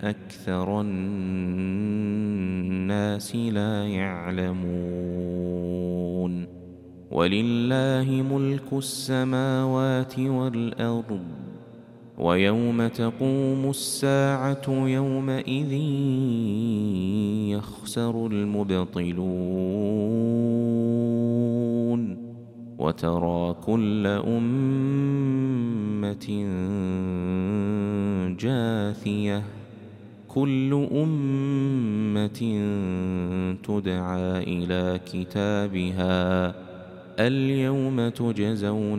أكثر الناس لا يعلمون ولله ملك السماوات والأرض ويوم تقوم الساعة يومئذ يخسر المبطلون وترى كل أمة جاثية كل أمة تدعى إلى كتابها اليوم تجزون